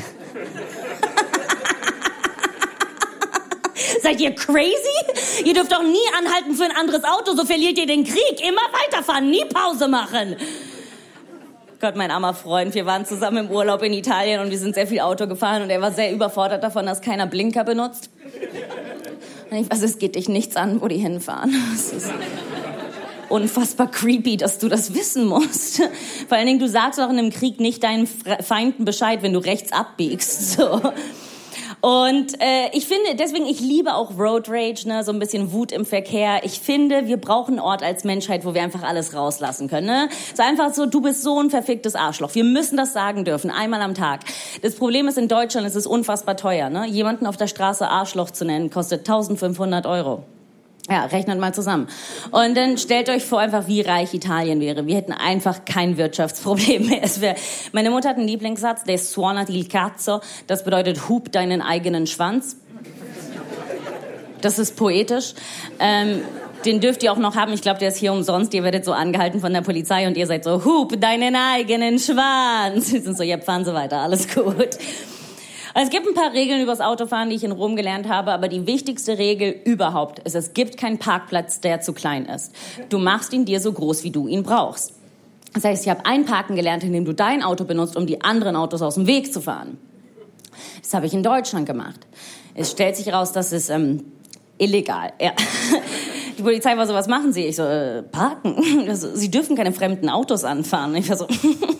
Speaker 15: Seid ihr crazy? Ihr dürft doch nie anhalten für ein anderes Auto, so verliert ihr den Krieg. Immer weiterfahren, nie Pause machen. Gott, mein armer Freund, wir waren zusammen im Urlaub in Italien und wir sind sehr viel Auto gefahren und er war sehr überfordert davon, dass keiner Blinker benutzt. Und ich weiß, es geht dich nichts an, wo die hinfahren. unfassbar creepy, dass du das wissen musst. Vor allen Dingen, du sagst auch in einem Krieg nicht deinen Feinden Bescheid, wenn du rechts abbiegst. So. Und ich finde, deswegen, ich liebe auch Road Rage, ne, so ein bisschen Wut im Verkehr. Ich finde, wir brauchen einen Ort als Menschheit, wo wir einfach alles rauslassen können. Ne? So einfach so, du bist so ein verficktes Arschloch. Wir müssen das sagen dürfen, einmal am Tag. Das Problem ist, in Deutschland ist es unfassbar teuer. Ne? Jemanden auf der Straße Arschloch zu nennen, kostet 1.500 €. Ja, rechnet mal zusammen. Und dann stellt euch vor, einfach wie reich Italien wäre. Wir hätten einfach kein Wirtschaftsproblem mehr. Meine Mutter hat einen Lieblingssatz, der suonati il cazzo. Das bedeutet, hub deinen eigenen Schwanz. Das ist poetisch. Den dürft ihr auch noch haben. Ich glaube, der ist hier umsonst. Ihr werdet so angehalten von der Polizei und ihr seid so, hub deinen eigenen Schwanz. Sie sind so, ja, fahren Sie weiter, alles gut. Es gibt ein paar Regeln übers Autofahren, die ich in Rom gelernt habe, aber die wichtigste Regel überhaupt ist, es gibt keinen Parkplatz, der zu klein ist. Du machst ihn dir so groß, wie du ihn brauchst. Das heißt, ich habe Einparken gelernt, indem du dein Auto benutzt, um die anderen Autos aus dem Weg zu fahren. Das habe ich in Deutschland gemacht. Es stellt sich raus, das ist illegal. Ja. Die Polizei war so, was machen Sie? Ich so, parken. Also, Sie dürfen keine fremden Autos anfahren. Ich war so...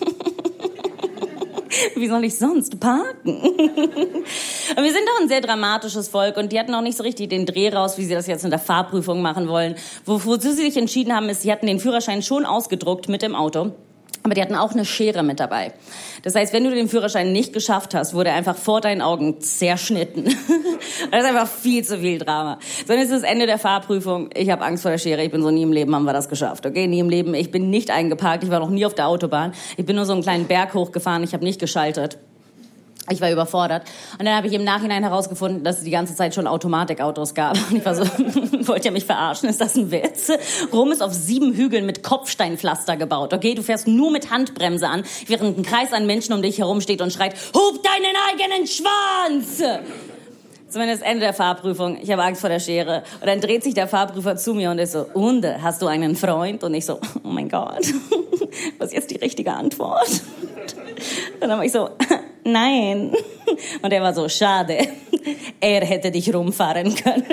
Speaker 15: Wie soll ich sonst parken? Und wir sind doch ein sehr dramatisches Volk und die hatten auch nicht so richtig den Dreh raus, wie sie das jetzt in der Fahrprüfung machen wollen. Wozu sie sich entschieden haben, ist, sie hatten den Führerschein schon ausgedruckt mit dem Auto. Aber die hatten auch eine Schere mit dabei. Das heißt, wenn du den Führerschein nicht geschafft hast, wurde er einfach vor deinen Augen zerschnitten. Das ist einfach viel zu viel Drama. So, dann ist das Ende der Fahrprüfung. Ich habe Angst vor der Schere. Ich bin so, nie im Leben haben wir das geschafft. Okay, nie im Leben. Ich bin nicht eingeparkt. Ich war noch nie auf der Autobahn. Ich bin nur so einen kleinen Berg hochgefahren. Ich habe nicht geschaltet. Ich war überfordert. Und dann habe ich im Nachhinein herausgefunden, dass es die ganze Zeit schon Automatikautos gab. Und ich war so, wollt ihr mich verarschen? Ist das ein Witz? Rom ist auf 7 Hügeln mit Kopfsteinpflaster gebaut. Okay, du fährst nur mit Handbremse an, während ein Kreis an Menschen um dich herum steht und schreit, hub deinen eigenen Schwanz! Zumindest Ende der Fahrprüfung. Ich habe Angst vor der Schere. Und dann dreht sich der Fahrprüfer zu mir und ist so, und, hast du einen Freund? Und ich so, oh mein Gott, was ist jetzt die richtige Antwort? Und dann war ich so, nein. Und er war so, schade, er hätte dich rumfahren können.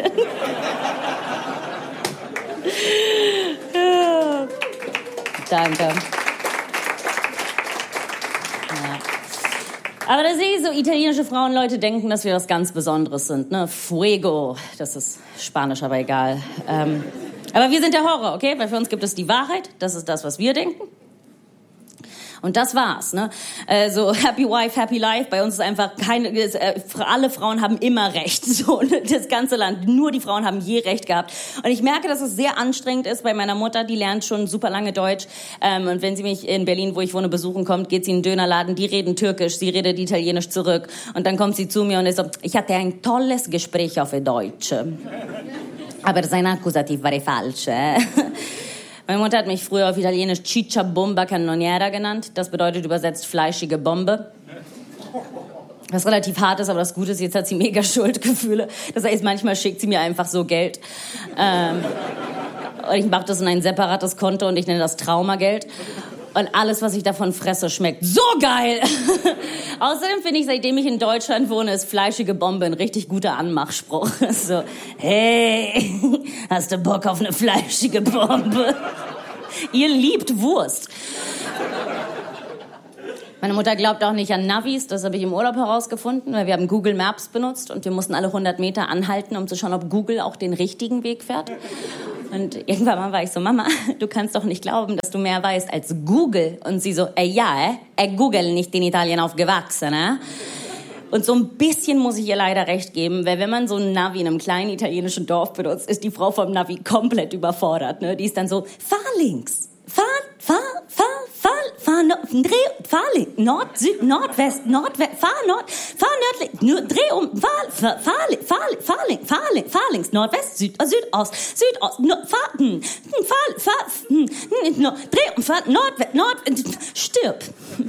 Speaker 15: Ja. Danke. Aber da sehe ich so, italienische Frauenleute denken, dass wir was ganz Besonderes sind. Ne? Fuego, das ist Spanisch, aber egal. Aber wir sind der Horror, okay? Weil für uns gibt es die Wahrheit, das ist das, was wir denken. Und das war's, ne? So Happy Wife, Happy Life. Bei uns ist einfach alle Frauen haben immer Recht. So, das ganze Land. Nur die Frauen haben je Recht gehabt. Und ich merke, dass es sehr anstrengend ist bei meiner Mutter. Die lernt schon super lange Deutsch. Und wenn sie mich in Berlin, wo ich wohne, besuchen kommt, geht sie in den Dönerladen. Die reden Türkisch, sie redet Italienisch zurück. Und dann kommt sie zu mir und ist so, ich hatte ein tolles Gespräch auf Deutsch. Aber sein Akkusativ war falsch. Meine Mutter hat mich früher auf Italienisch Ciccia Bomba Cannoniera genannt. Das bedeutet übersetzt fleischige Bombe. Was relativ hart ist, aber das Gute ist, jetzt hat sie mega Schuldgefühle. Das heißt, manchmal schickt sie mir einfach so Geld. Und ich mache das in ein separates Konto und ich nenne das Traumageld. Und alles, was ich davon fresse, schmeckt so geil. Außerdem finde ich, seitdem ich in Deutschland wohne, ist fleischige Bombe ein richtig guter Anmachspruch. So, hey, hast du Bock auf eine fleischige Bombe? Ihr liebt Wurst. Meine Mutter glaubt auch nicht an Navis, das habe ich im Urlaub herausgefunden, weil wir haben Google Maps benutzt und wir mussten alle 100 Meter anhalten, um zu schauen, ob Google auch den richtigen Weg fährt. Und irgendwann mal war ich so, Mama, du kannst doch nicht glauben, dass du mehr weißt als Google. Und sie so, Google nicht in Italien aufgewachsen, Und so ein bisschen muss ich ihr leider recht geben, weil wenn man so ein Navi in einem kleinen italienischen Dorf benutzt, ist die Frau vom Navi komplett überfordert, ne? Die ist dann so, fahr links, fahr links, Nord, Süd, Nordwest, fahr nördlich, dreh um, fahr links, Nordwest, Südost, dreh um, fahr Nordwest, stirb.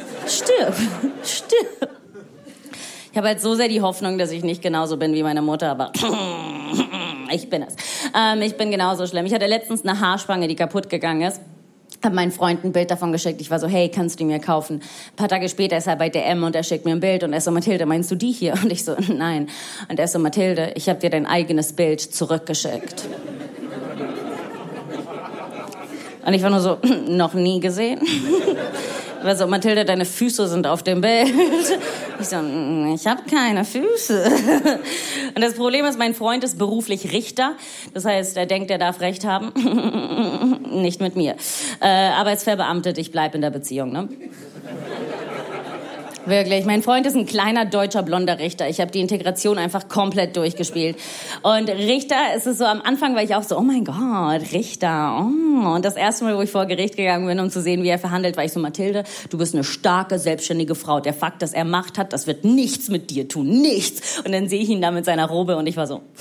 Speaker 15: Ich habe halt so sehr die Hoffnung, dass ich nicht genauso bin wie meine Mutter, aber ich bin es. Ich bin genauso schlimm. Ich hatte letztens eine Haarspange, die kaputt gegangen ist. Habe meinen Freund ein Bild davon geschickt. Ich war so, hey, kannst du die mir kaufen? Ein paar Tage später ist er bei DM und er schickt mir ein Bild und er so, Mathilde, meinst du die hier? Und ich so, nein. Und er so, Mathilde, ich habe dir dein eigenes Bild zurückgeschickt. Und ich war nur so, noch nie gesehen. War so, Mathilde, deine Füße sind auf dem Bild. Ich so, ich habe keine Füße. Und das Problem ist, mein Freund ist beruflich Richter. Das heißt, er denkt, er darf Recht haben. Nicht mit mir. Arbeitsverbeamtet, ich bleib in der Beziehung, ne? Wirklich, mein Freund ist ein kleiner deutscher blonder Richter. Ich habe die Integration einfach komplett durchgespielt. Und Richter, es ist so, am Anfang war ich auch so, oh mein Gott, Richter. Oh. Und das erste Mal, wo ich vor Gericht gegangen bin, um zu sehen, wie er verhandelt, war ich so, Mathilde, du bist eine starke, selbstständige Frau. Der Fakt, dass er Macht hat, das wird nichts mit dir tun, nichts. Und dann sehe ich ihn da mit seiner Robe und ich war so,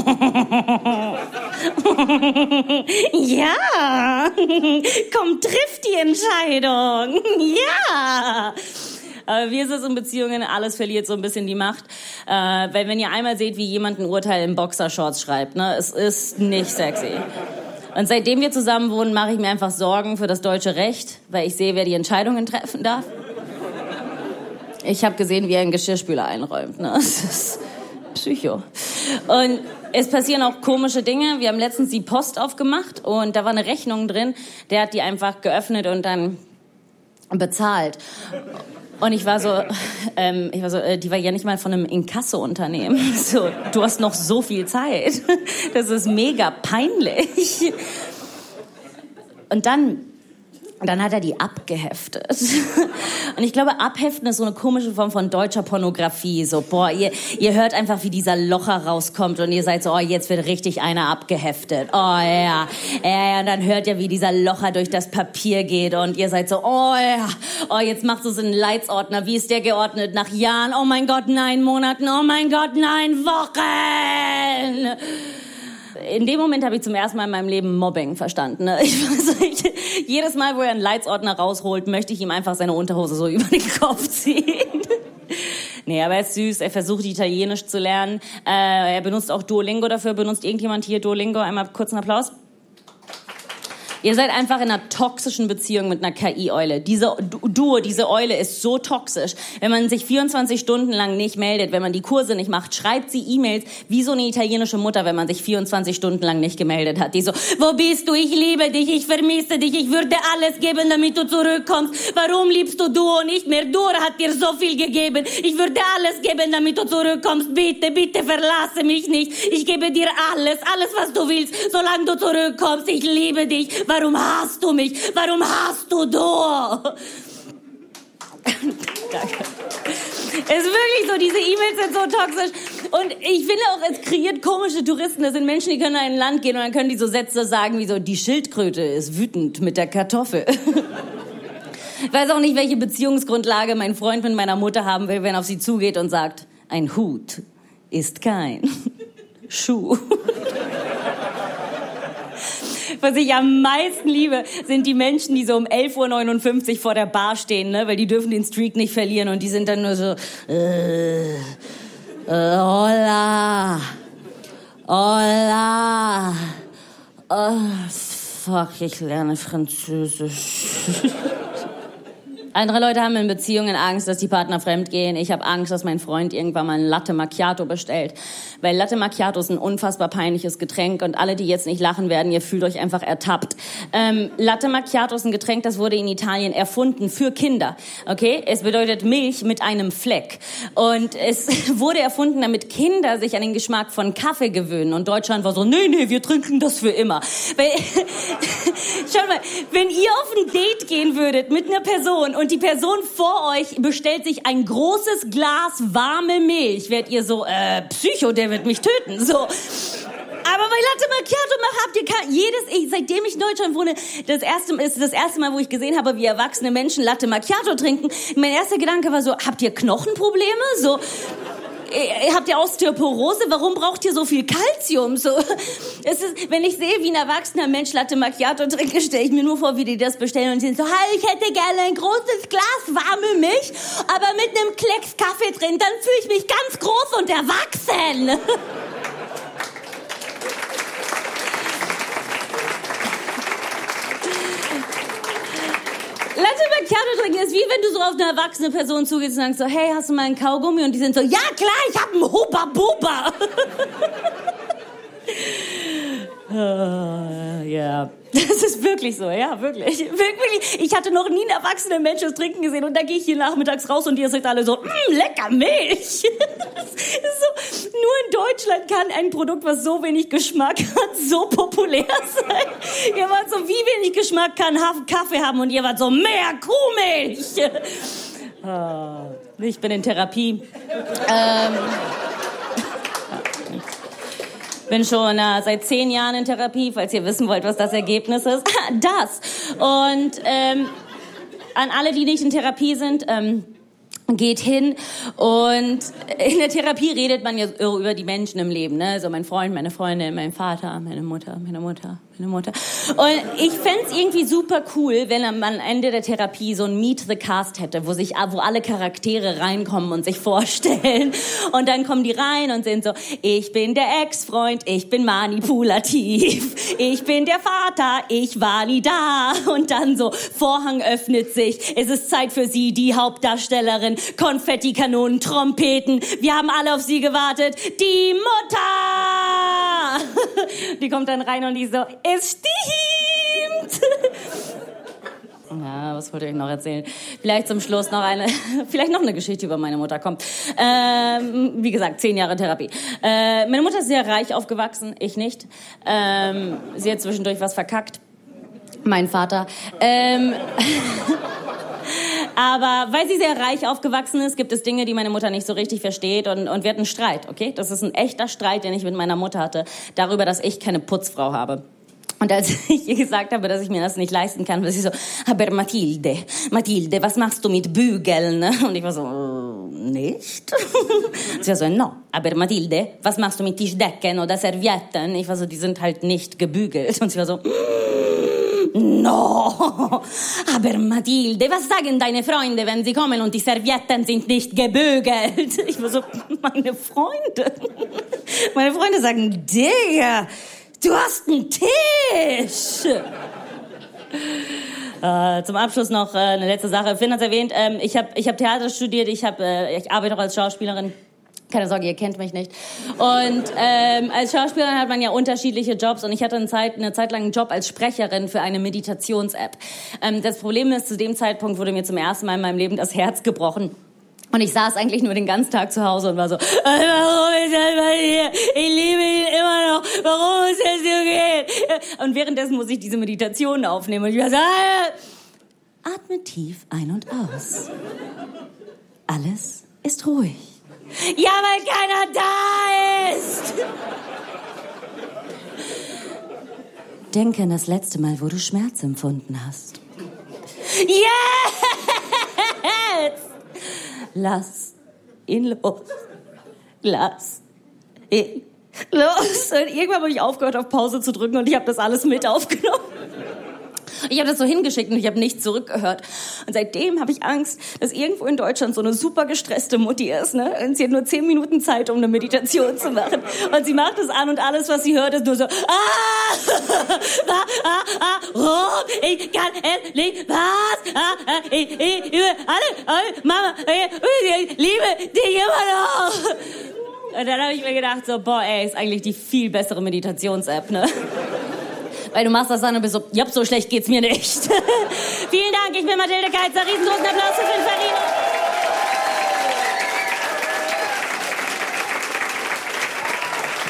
Speaker 15: ja, komm, triff die Entscheidung, ja. Aber wie ist es in Beziehungen? Alles verliert so ein bisschen die Macht. Weil wenn ihr einmal seht, wie jemand ein Urteil in Boxershorts schreibt, ne, es ist nicht sexy. Und seitdem wir zusammen wohnen, mache ich mir einfach Sorgen für das deutsche Recht, weil ich sehe, wer die Entscheidungen treffen darf. Ich habe gesehen, wie er einen Geschirrspüler einräumt. Ne? Das ist Psycho. Und es passieren auch komische Dinge. Wir haben letztens die Post aufgemacht und da war eine Rechnung drin. Der hat die einfach geöffnet und dann bezahlt. Und ich war so, die war ja nicht mal von einem Inkasso-Unternehmen. So, du hast noch so viel Zeit. Das ist mega peinlich. Und dann hat er die abgeheftet. Und ich glaube, abheften ist so eine komische Form von deutscher Pornografie. So, boah, ihr hört einfach, wie dieser Locher rauskommt und ihr seid so, oh, jetzt wird richtig einer abgeheftet. Oh, ja. Ja, und dann hört ihr, wie dieser Locher durch das Papier geht und ihr seid so, oh, ja. Oh, jetzt machst du so einen Leitsordner. Wie ist der geordnet? Nach Jahren? Oh mein Gott, 9 Monaten. Oh mein Gott, 9 Wochen. In dem Moment habe ich zum ersten Mal in meinem Leben Mobbing verstanden. Ne? Jedes Mal, wo er einen Leitsordner rausholt, möchte ich ihm einfach seine Unterhose so über den Kopf ziehen. Nee, aber er ist süß. Er versucht, Italienisch zu lernen. Er benutzt auch Duolingo dafür. Benutzt irgendjemand hier Duolingo? Einmal kurz einen Applaus. Ihr seid einfach in einer toxischen Beziehung mit einer KI-Eule. Diese Eule ist so toxisch. Wenn man sich 24 Stunden lang nicht meldet, wenn man die Kurse nicht macht, schreibt sie E-Mails wie so eine italienische Mutter, wenn man sich 24 Stunden lang nicht gemeldet hat. Die so, wo bist du? Ich liebe dich, ich vermisse dich, ich würde alles geben, damit du zurückkommst. Warum liebst du Duo nicht mehr? Duo hat dir so viel gegeben. Ich würde alles geben, damit du zurückkommst. Bitte, bitte verlasse mich nicht. Ich gebe dir alles, was du willst, solange du zurückkommst. Ich liebe dich. Warum hasst du mich? Warum hasst du Duo? Danke. Es ist wirklich so, diese E-Mails sind so toxisch. Und ich finde auch, es kreiert komische Touristen. Das sind Menschen, die können in ein Land gehen und dann können die so Sätze sagen wie so, die Schildkröte ist wütend mit der Kartoffel. Ich weiß auch nicht, welche Beziehungsgrundlage mein Freund mit meiner Mutter haben will, wenn er auf sie zugeht und sagt, ein Hut ist kein Schuh. Was ich am meisten liebe, sind die Menschen, die so um 11:59 Uhr vor der Bar stehen, ne? Weil die dürfen den Streak nicht verlieren und die sind dann nur so, hola, hola, oh, fuck, ich lerne Französisch. Andere Leute haben in Beziehungen Angst, dass die Partner fremd gehen. Ich habe Angst, dass mein Freund irgendwann mal ein Latte Macchiato bestellt. Weil Latte Macchiato ist ein unfassbar peinliches Getränk und alle, die jetzt nicht lachen werden, ihr fühlt euch einfach ertappt. Latte Macchiato ist ein Getränk, das wurde in Italien erfunden für Kinder. Okay? Es bedeutet Milch mit einem Fleck. Und es wurde erfunden, damit Kinder sich an den Geschmack von Kaffee gewöhnen. Und Deutschland war so, nee, wir trinken das für immer. Weil, schaut mal, wenn ihr auf ein Date gehen würdet mit einer Person und die Person vor euch bestellt sich ein großes Glas warme Milch, werdet ihr so, Psycho, der wird mich töten. So. Aber bei Latte Macchiato habt ihr seitdem ich in Deutschland wohne, das erste Mal, wo ich gesehen habe, wie erwachsene Menschen Latte Macchiato trinken. Mein erster Gedanke war so, habt ihr Knochenprobleme? So. Habt ihr Osteoporose? Warum braucht ihr so viel Kalzium? So, wenn ich sehe, wie ein erwachsener Mensch Latte Macchiato trinkt, stelle ich mir nur vor, wie die das bestellen und sind so, ich hätte gerne ein großes Glas warme Milch, aber mit einem Klecks Kaffee drin, dann fühle ich mich ganz groß und erwachsen. Latte Macchiato trinken ist wie wenn du so auf eine erwachsene Person zugehst und sagst so, hey, hast du mal einen Kaugummi? Und die sind so, ja klar, ich hab einen Hubba Bubba. Ja, das ist wirklich so, ja, wirklich. Wirklich. Ich hatte noch nie einen erwachsenen Menschen trinken gesehen und da gehe ich hier nachmittags raus und ihr seid alle so, lecker Milch. Das ist so, nur in Deutschland kann ein Produkt, was so wenig Geschmack hat, so populär sein. Ihr wart so, wie wenig Geschmack kann Kaffee haben und ihr wart so, mehr Kuhmilch. Ich bin in Therapie. Bin schon seit 10 Jahren in Therapie, falls ihr wissen wollt, was das Ergebnis ist. Das. Und an alle, die nicht in Therapie sind, geht hin und in der Therapie redet man ja über die Menschen im Leben, ne? So mein Freund, meine Freundin, mein Vater, meine Mutter. Und ich fänd's irgendwie super cool, wenn man am Ende der Therapie so ein Meet the Cast hätte, wo alle Charaktere reinkommen und sich vorstellen. Und dann kommen die rein und sind so, ich bin der Ex-Freund, ich bin manipulativ, ich bin der Vater, ich war nie da. Und dann so, Vorhang öffnet sich, es ist Zeit für sie, die Hauptdarstellerin, Konfettikanonen, Trompeten, wir haben alle auf sie gewartet, die Mutter! Die kommt dann rein und die so, es stimmt! Ja, was wollte ich noch erzählen? Vielleicht zum Schluss noch eine Geschichte über meine Mutter, komm. Wie gesagt, 10 Jahre Therapie. Meine Mutter ist sehr reich aufgewachsen, ich nicht. Sie hat zwischendurch was verkackt. Mein Vater. Aber weil sie sehr reich aufgewachsen ist, gibt es Dinge, die meine Mutter nicht so richtig versteht und wir hatten Streit, okay? Das ist ein echter Streit, den ich mit meiner Mutter hatte, darüber, dass ich keine Putzfrau habe. Und als ich ihr gesagt habe, dass ich mir das nicht leisten kann, war sie so, aber Mathilde, was machst du mit Bügeln? Und ich war so, nicht? Sie war so, no, aber Mathilde, was machst du mit Tischdecken oder Servietten? Ich war so, die sind halt nicht gebügelt. Und sie war so, no, aber Mathilde, was sagen deine Freunde, wenn sie kommen und die Servietten sind nicht gebügelt? Ich war so, meine Freunde sagen, Digga, du hast einen Tisch. Zum Abschluss noch eine letzte Sache. Finn hat's erwähnt, ich hab Theater studiert, ich arbeite auch als Schauspielerin. Keine Sorge, ihr kennt mich nicht. Und als Schauspielerin hat man ja unterschiedliche Jobs und ich hatte eine Zeit lang einen Job als Sprecherin für eine Meditations-App. Das Problem ist, zu dem Zeitpunkt wurde mir zum ersten Mal in meinem Leben das Herz gebrochen. Und ich saß eigentlich nur den ganzen Tag zu Hause und war so, warum ist das bei dir? Ich liebe ihn immer noch. Warum muss das so gehen? Und währenddessen muss ich diese Meditation aufnehmen. Und ich war so, atme tief ein und aus. Alles ist ruhig. Ja, weil keiner da ist. Denke an das letzte Mal, wo du Schmerz empfunden hast. Yes! Lass ihn los. Lass ihn los. Und irgendwann habe ich aufgehört, auf Pause zu drücken und ich habe das alles mit aufgenommen. Ich habe das so hingeschickt und ich habe nichts zurückgehört. Und seitdem habe ich Angst, dass irgendwo in Deutschland so eine super gestresste Mutti ist, ne? Und sie hat nur 10 Minuten Zeit, um eine Meditation zu machen. Und sie macht es an und alles, was sie hört, ist nur so, Rom, ich kann es nicht, was, Mama, ich liebe dich immer noch. Und dann habe ich mir gedacht, so, boah, ey, ist eigentlich die viel bessere Meditations-App, ne? Weil du machst das an und bist so, ja, so schlecht geht's mir nicht. Vielen Dank, ich bin Mathilde Keitzer. Riesengroßen Applaus für Finn Farina.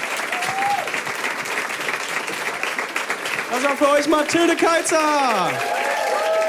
Speaker 11: Das war für euch Mathilde Keitzer.